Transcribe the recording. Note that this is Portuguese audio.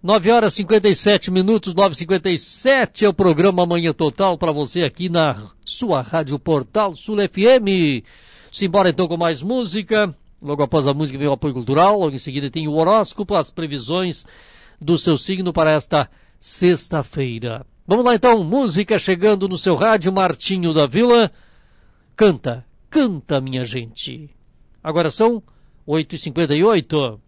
9h57, 9h57 é o programa Manhã Total para você aqui na sua Rádio Portal Sul FM. Simbora então com mais música. Logo após a música vem o apoio cultural, logo em seguida tem o horóscopo, as previsões do seu signo para esta sexta-feira. Vamos lá então, música chegando no seu rádio, Martinho da Vila. Canta, canta minha gente. Agora são 8h58.